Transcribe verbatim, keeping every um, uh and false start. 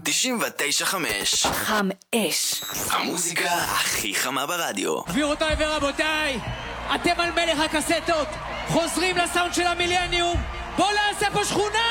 תשעים ותשע חמש. חם אש. המוזיקה הכי חמה ברדיו. גבירותיי ורבותיי, אתם על מלך הקסטות, חוזרים לסאונד של המילניום. בואו נעשה פה שכונה!